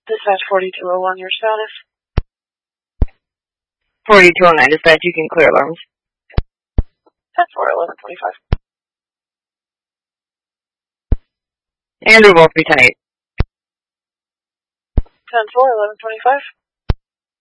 Dispatch 4201, your status? 4209, dispatch, you can clear alarms. 10-4-11-25. Andrew Wolf, be tight. 10-4-11-25.